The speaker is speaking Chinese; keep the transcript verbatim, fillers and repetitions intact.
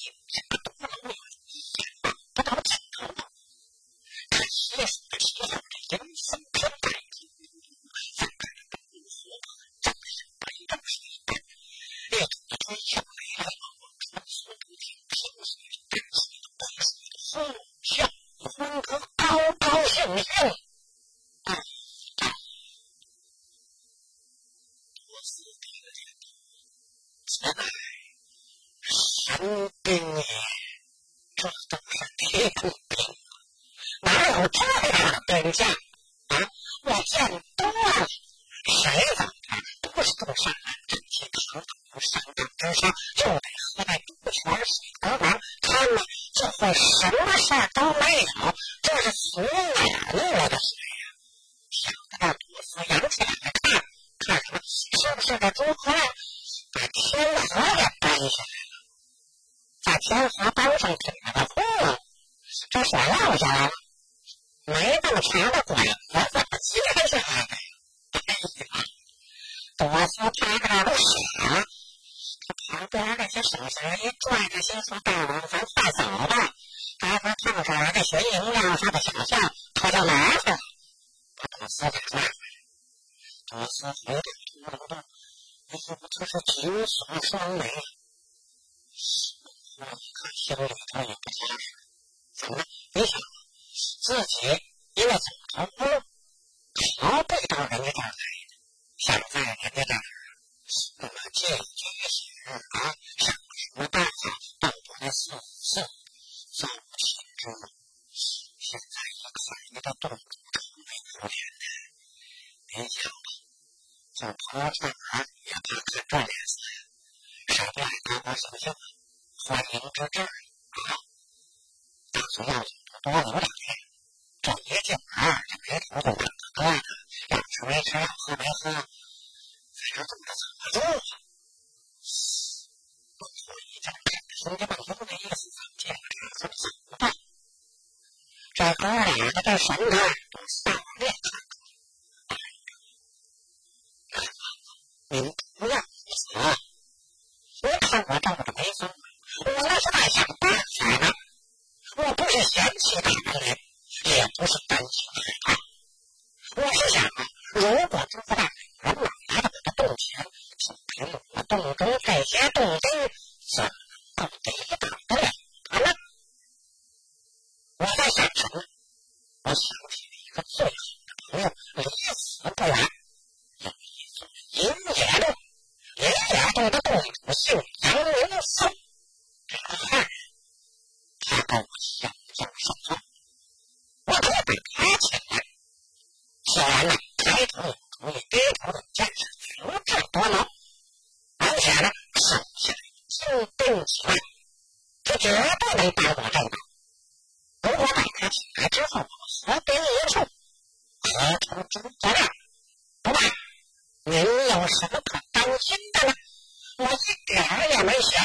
家多老远，一眼望不到尽头。看斜死的旗号，这阴森偏白，翻开了东湖，正是北正水边，列土追向来来往往，穿梭不停，平水淡水的北水的呼啸欢歌，高高兴兴。哎哎，多次听见此乃神兵也，这都是铁骨兵，哪有这样的兵将啊？我见多了，谁让他不是住上岸阵前石头上当之上，就得喝那猪泉水得完，他们就会什么事儿都没有，这是从哪弄来的水呀？想到那土司扬起来看，看什么？是不是这猪块把天河给搬下来了？在天河帮上顶了个窟窿，这水漏下来了，没这么长的管子怎么接下来的呀？哎呀，多斯他这都傻了，他旁边那些手下人一拽着心说：“大王，咱快走吧！待会儿碰上来个寻营要他的小校，可就麻烦了。”把多斯给抓回来，多斯回到屠龙洞，哎呦，这是紧锁双眉。我一看心里头有个家事，怎么了？你想自己因为走投无路，逃避到人家这儿来的，想在人家这儿那么借居时啊，上什么大法，到我的四四造亲之路。现在一看人家洞主成为无脸的，您想吧，就朋友上门也怕看这脸色呀，谁不爱搭伙行凶啊？欢迎之至啊！打算要多留两天，这一进门就没头就两个疙瘩，要吃没吃，要喝没喝，反正怎么着怎么住啊！孟府一见看着兄弟们有那意思，怎么这怎么办？这哥俩的这神态都扫灭看出来。哎呀，您不要死！您看我照着没疯，我那是在想办法呢。我不是嫌弃他们人，也不是担心害怕。我是想啊，如果朱大人马来到我的洞前，就凭我洞中这些洞丁，怎么能够抵挡得了他们？我在想什么？我想起了一个最好的朋友，离死不远，有一座银野洞。银野洞的洞主姓杨明颂，这个汉人，他跟我相交甚厚，我可以把他请来。虽然呢，抬头有主意，低头有见识，足智多谋，而且呢，手下精兵几万，他绝对能帮我这个。如果把他请来之后，我和兵一处，合成诸葛亮，不办，您有什么可担心的呢？我一点儿也没嫌